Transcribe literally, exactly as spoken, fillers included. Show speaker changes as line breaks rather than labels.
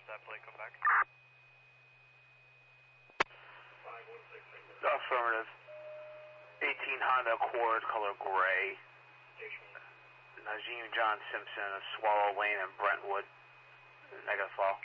that plate come back?
Affirmative. eighteen Honda Accord, color gray. Najim John Simpson of Swallow Lane and Brentwood. Negative fall.